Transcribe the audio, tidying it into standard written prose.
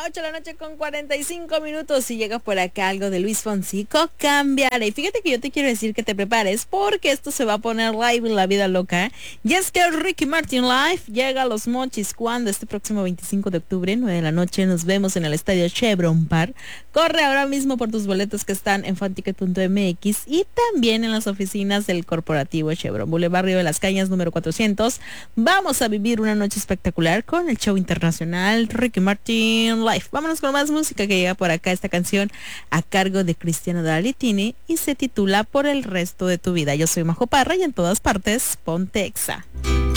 8 de la noche con 45 minutos. Si llega por acá algo de Luis Fonsico, cambiaré. Y fíjate que yo te quiero decir que te prepares porque esto se va a poner live en la vida loca. Y es que Ricky Martin Live llega a Los Mochis cuando este próximo 25 de octubre, 9 de la noche, nos vemos en el estadio Chevron Park. Corre ahora mismo por tus boletos que están en fanticket.mx y también en las oficinas del corporativo Chevron Boulevard Río de las Cañas número 400. Vamos a vivir una noche espectacular con el show internacional Ricky Martin Live. Vámonos con más música que llega por acá. Esta canción a cargo de Cristiano Dalitini y se titula Por el resto de tu vida. Yo soy Majo Parra y en todas partes ponte Exa.